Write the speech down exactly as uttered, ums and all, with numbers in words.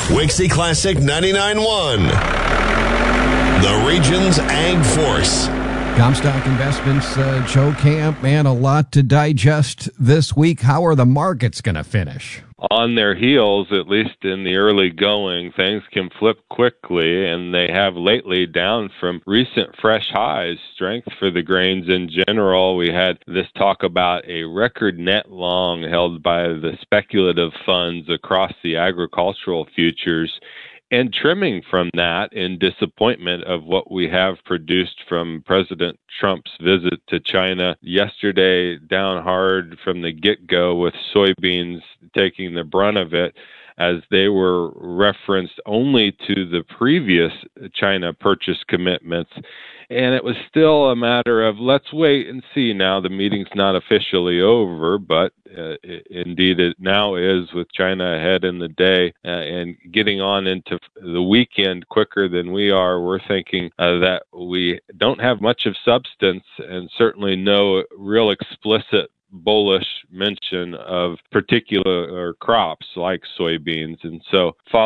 Wixie Classic ninety-nine point one. The region's Ag Force. Comstock Investments, uh, Joe Camp, man, a lot to digest this week. How are the markets going to finish? On their heels, at least in the early going, things can flip quickly, and they have lately down from recent fresh highs. Strength for the grains in general. We had this talk about a record net long held by the speculative funds across the agricultural futures, and trimming from that in disappointment of what we have produced from President Trump's visit to China yesterday, down hard from the get-go with soybeans taking the brunt of it, as they were referenced only to the previous China purchase commitments. And it was still a matter of, let's wait and see now. The meeting's not officially over, but uh, it, indeed it now is, with China ahead in the day uh, and getting on into the weekend quicker than we are. We're thinking uh, that we don't have much of substance, and certainly no real explicit bullish mention of particular crops like soybeans. And so follow